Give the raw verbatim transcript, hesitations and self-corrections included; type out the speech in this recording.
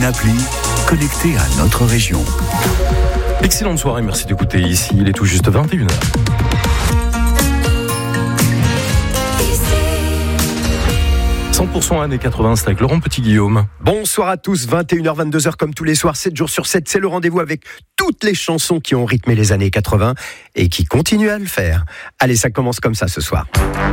appli connectée à notre région. Excellente soirée, merci d'écouter ici, il est tout juste vingt et une heures. cent pour cent années quatre-vingts, c'est avec Laurent Petit-Guillaume. Bonsoir à tous, vingt et une heures, vingt-deux heures comme tous les soirs, sept jours sur sept, c'est le rendez-vous avec toutes les chansons qui ont rythmé les années quatre-vingts et qui continuent à le faire. Allez, ça commence comme ça ce soir.